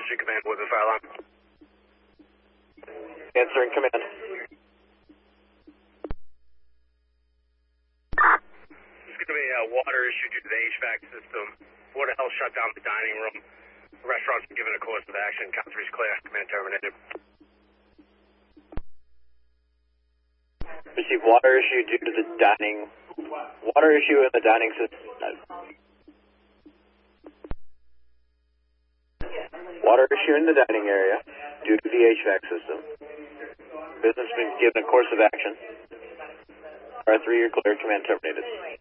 Street Command, with the fire alarm. Answering command. There's going to be a water issue due to the HVAC system. Board of Health shut down the dining room. The restaurant's been given a course of action. Count 3 is clear. Command terminated. Received water issue due to the dining. Water issue in the dining system. Water issue in the dining area due to the HVAC system. Business been given a course of action. R3, you're clear. Command terminated.